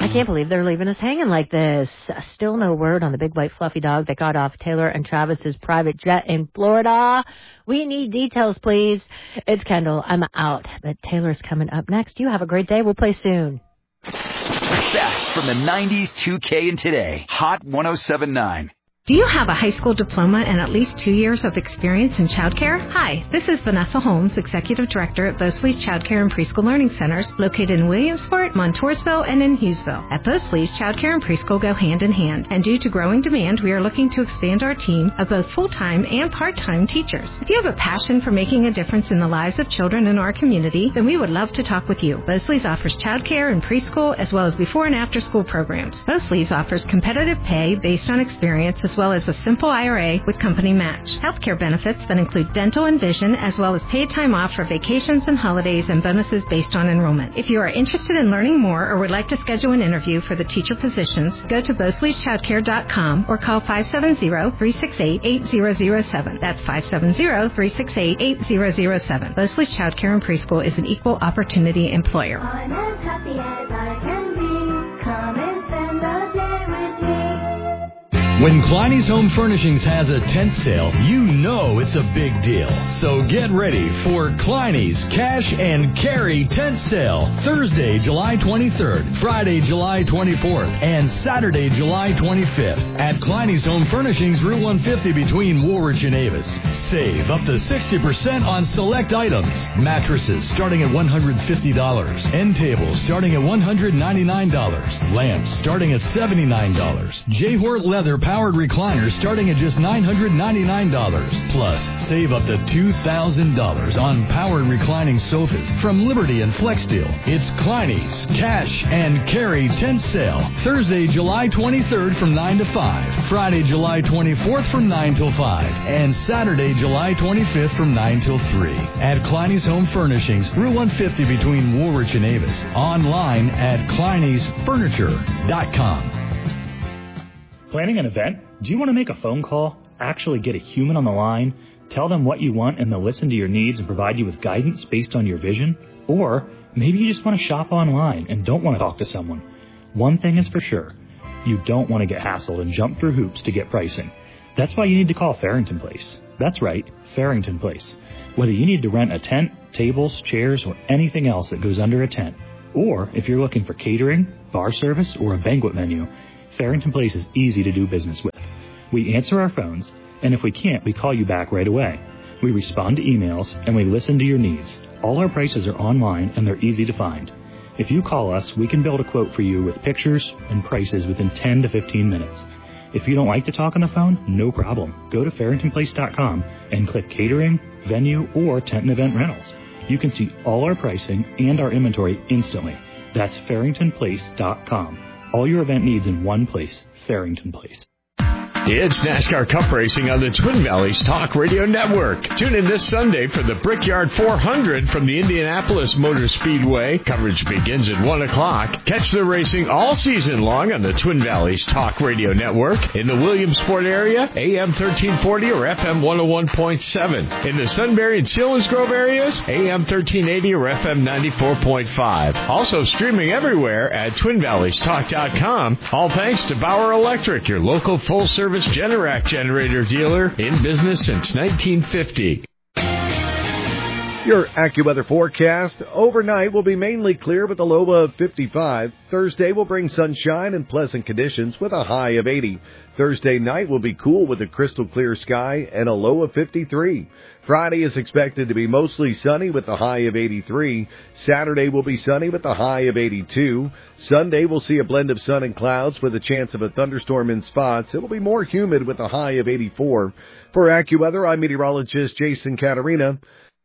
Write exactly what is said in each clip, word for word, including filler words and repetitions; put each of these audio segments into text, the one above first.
I can't believe they're leaving us hanging like this. Still no word on the big white fluffy dog that got off Taylor and Travis's private jet in Florida. We need details, please. It's Kendall. I'm out, but Taylor's coming up next. You have a great day. We'll play soon. Best from the nineties, two K, and today. Hot one oh seven point nine. Do you have a high school diploma and at least two years of experience in childcare? Hi, this is Vanessa Holmes, Executive Director at Bosley's Childcare and Preschool Learning Centers, located in Williamsport, Montoursville, and in Hughesville. At Bosley's, childcare and preschool go hand in hand, and due to growing demand, we are looking to expand our team of both full-time and part-time teachers. If you have a passion for making a difference in the lives of children in our community, then we would love to talk with you. Bosley's offers childcare and preschool, as well as before and after school programs. Bosley's offers competitive pay based on experience, as well as a simple I R A with company match. Healthcare benefits that include dental and vision, as well as paid time off for vacations and holidays and bonuses based on enrollment. If you are interested in learning more or would like to schedule an interview for the teacher positions, go to bosleys childcare dot com or call five seven zero, three six eight, eight zero zero seven. That's five seven zero, three six eight, eight zero zero seven. Bosley's Childcare and Preschool is an equal opportunity employer. I'm as happy as I can be. Come and spend the day with me. When Kleiny's Home Furnishings has a tent sale, you know it's a big deal. So get ready for Kleiny's Cash and Carry Tent Sale. Thursday, July twenty-third, Friday, July twenty-fourth, and Saturday, July twenty-fifth. At Kleiny's Home Furnishings, Route one fifty between Woolwich and Avis. Save up to sixty percent on select items. Mattresses starting at one hundred fifty dollars. End tables starting at one hundred ninety-nine dollars. Lamps starting at seventy-nine dollars. J-Hort Leather powered recliners starting at just nine hundred ninety-nine dollars. Plus, save up to two thousand dollars on powered reclining sofas from Liberty and Flexsteel. It's Kleiny's Cash and Carry Tent Sale. Thursday, July twenty-third from nine to five. Friday, July twenty-fourth from nine till five. And Saturday, July twenty-fifth from nine till three. At Kleiny's Home Furnishings, Route one fifty between Woolwich and Avis. Online at Kleiny's Furniture dot com. Planning an event? Do you want to make a phone call, actually get a human on the line, tell them what you want, and they'll listen to your needs and provide you with guidance based on your vision? Or maybe you just want to shop online and don't want to talk to someone. One thing is for sure, you don't want to get hassled and jump through hoops to get pricing. That's why you need to call Farrington Place. That's right, Farrington Place. Whether you need to rent a tent, tables, chairs, or anything else that goes under a tent, or if you're looking for catering, bar service, or a banquet venue, Farrington Place is easy to do business with. We answer our phones, and if we can't, we call you back right away. We respond to emails, and we listen to your needs. All our prices are online, and they're easy to find. If you call us, we can build a quote for you with pictures and prices within ten to fifteen minutes. If you don't like to talk on the phone, no problem. Go to farrington place dot com and click catering, venue, or tent and event rentals. You can see all our pricing and our inventory instantly. That's farrington place dot com. All your event needs in one place, Farrington Place. It's NASCAR Cup Racing on the Twin Valleys Talk Radio Network. Tune in this Sunday for the Brickyard four hundred from the Indianapolis Motor Speedway. Coverage begins at one o'clock. Catch the racing all season long on the Twin Valleys Talk Radio Network. In the Williamsport area, A M thirteen forty or F M one oh one point seven. In the Sunbury and Selinsgrove areas, A M thirteen eighty or F M ninety-four point five. Also streaming everywhere at twin valleys talk dot com. All thanks to Bauer Electric, your local full-service Generac generator dealer, in business since nineteen fifty. Your AccuWeather forecast. Overnight will be mainly clear with a low of fifty-five. Thursday will bring sunshine and pleasant conditions with a high of eighty. Thursday night will be cool with a crystal clear sky and a low of fifty-three. Friday is expected to be mostly sunny with a high of eighty-three. Saturday will be sunny with a high of eighty-two. Sunday will see a blend of sun and clouds with a chance of a thunderstorm in spots. It will be more humid with a high of eighty-four. For AccuWeather, I'm meteorologist Jason Caterina.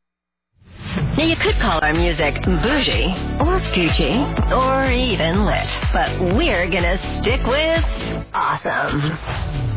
Now, you could call our music bougie or Gucci or even lit, but we're going to stick with awesome.